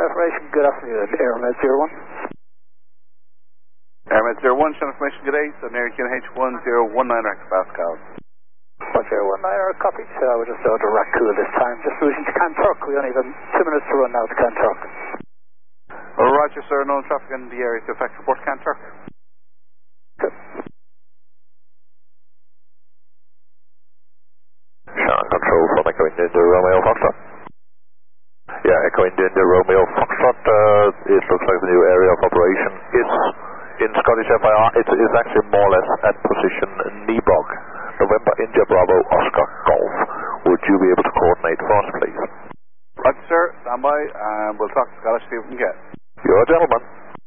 information, good afternoon, Airmed 01. Airmed 01, show information, good day, so American H1019 Rex Pascal. 1019, copy, we're just out of Racool this time, just routing to Kanturk, we only have 2 minutes to run now to Kanturk. Roger sir, no traffic in the area to effect report Kanturk. Good. Shark control from Echo India Romeo Foxtrot. Yeah, Echo India Romeo Foxtrot, it looks like the new area of operation is in Scottish FIR. It is actually more or less at position Nibog, November India Bravo Oscar Golf. Would you be able to coordinate for us, please? Roger sir, stand by, and we'll talk to Scottish, see what we can get. You're a gentleman.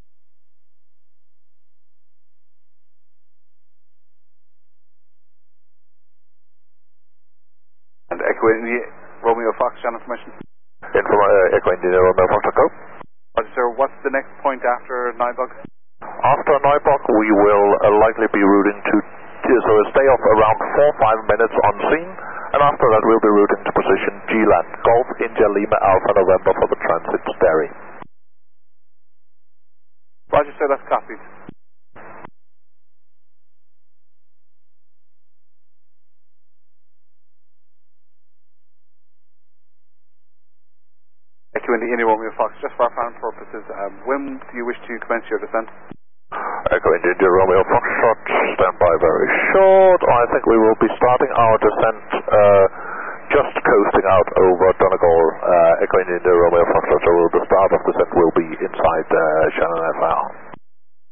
And Echo India Romeo Foxtrot information. Echo India Romeo Foxtrot, go. Roger sir, what's the next point after Nibog? After Nibog, we will likely be routing to, so a stay off around 4-5 minutes on scene, and after that we'll be routing to position G-Land, Golf India Lima Alpha November for the transit Derry. Roger sir, that's copied. Echo India Romeo Fox, just for our fan purposes, when do you wish to commence your descent? Echo India Romeo Foxtrot, stand by very short. I think we will be starting our descent